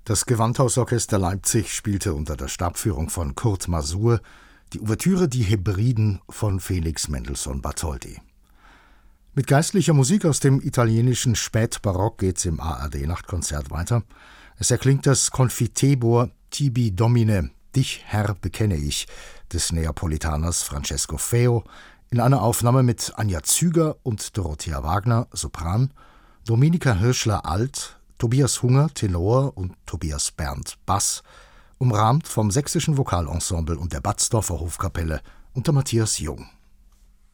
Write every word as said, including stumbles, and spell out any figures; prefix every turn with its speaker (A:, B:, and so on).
A: Das Gewandhausorchester Leipzig spielte unter der Stabführung von Kurt Masur die Ouvertüre Die Hebriden von Felix Mendelssohn Bartholdy. Mit geistlicher Musik aus dem italienischen Spätbarock geht's im A R D-Nachtkonzert weiter. Es erklingt das Confitebor Tibi Domine, Dich, Herr, bekenne ich, des Neapolitaners Francesco Feo, in einer Aufnahme mit Anja Züger und Dorothea Wagner, Sopran, Dominika Hirschler, Alt, Tobias Hunger, Tenor und Tobias Berndt, Bass, umrahmt vom Sächsischen Vokalensemble und der Batzdorfer Hofkapelle unter Matthias Jung.